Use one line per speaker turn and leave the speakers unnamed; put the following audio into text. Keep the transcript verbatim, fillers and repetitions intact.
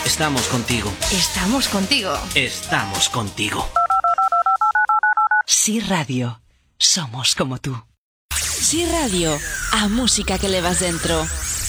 Estamos contigo.
Estamos contigo.
Estamos contigo.
Sí Radio. Somos como tú.
Sí Radio. A música que levas dentro.